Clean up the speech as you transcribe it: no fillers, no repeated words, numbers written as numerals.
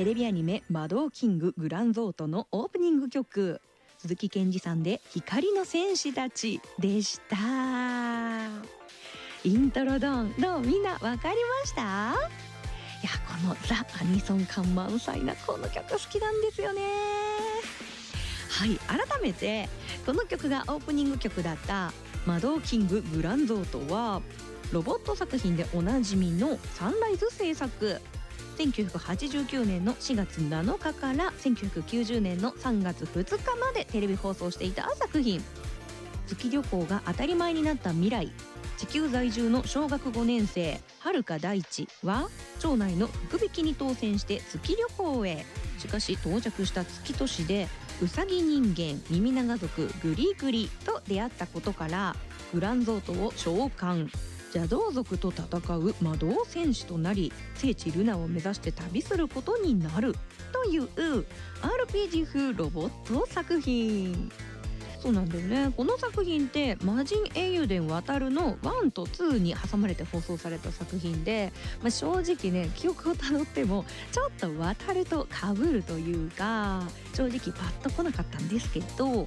テレビアニメ魔導キンググランゾートのオープニング曲、鈴木健二さんで光の戦士たちでした。イントロドンどうみんなわかりました？いや、このザ・アニソン感満載なこの曲好きなんですよね。はい、改めてこの曲がオープニング曲だった魔導キンググランゾートはロボット作品でおなじみのサンライズ制作、1989年の4月7日から1990年の3月2日までテレビ放送していた作品。月旅行が当たり前になった未来、地球在住の小学5年生遥か大地は町内の福引きに当選して月旅行へ。しかし到着した月都市でウサギ人間耳長族グリグリと出会ったことからグランゾートを召喚、邪道族と戦う魔導戦士となり聖地ルナを目指して旅することになるという RPG 風ロボット作品。そうなんだよね。この作品って魔人英雄伝渡るの1と2に挟まれて放送された作品で、正直ね記憶をたどってもちょっと渡ると被るというか正直パッと来なかったんですけど、